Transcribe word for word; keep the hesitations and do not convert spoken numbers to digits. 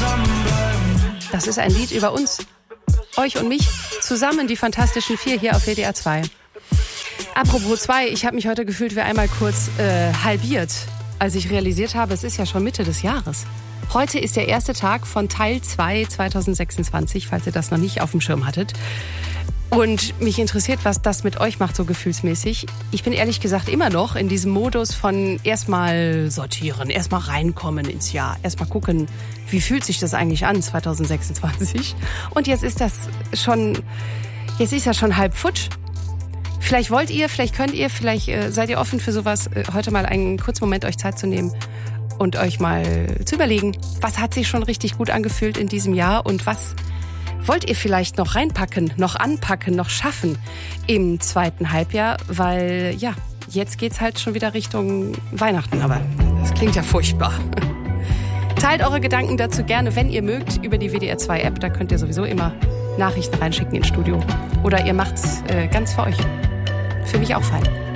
Das ist ein Lied über uns, euch und mich, zusammen die Fantastischen Vier hier auf W D R zwei. Apropos zwei, ich habe mich heute gefühlt wie einmal kurz äh, halbiert, als ich realisiert habe, es ist ja schon Mitte des Jahres. Heute ist der erste Tag von Teil zwei zwanzig sechsundzwanzig, falls ihr das noch nicht auf dem Schirm hattet. Und mich interessiert, was das mit euch macht, so gefühlsmäßig. Ich bin ehrlich gesagt immer noch in diesem Modus von erstmal sortieren, erstmal reinkommen ins Jahr, erstmal gucken, wie fühlt sich das eigentlich an, zwanzig sechsundzwanzig. Und jetzt ist das schon, jetzt ist ja schon halb futsch. Vielleicht wollt ihr, vielleicht könnt ihr, vielleicht äh, seid ihr offen für sowas, äh, heute mal einen kurzen Moment euch Zeit zu nehmen und euch mal zu überlegen, was hat sich schon richtig gut angefühlt in diesem Jahr und was wollt ihr vielleicht noch reinpacken, noch anpacken, noch schaffen im zweiten Halbjahr, weil ja, jetzt geht's halt schon wieder Richtung Weihnachten, aber das klingt ja furchtbar. Teilt eure Gedanken dazu gerne, wenn ihr mögt, über die W D R zwei App, da könnt ihr sowieso immer Nachrichten reinschicken ins Studio oder ihr macht's äh, ganz für euch. Für mich auch fein.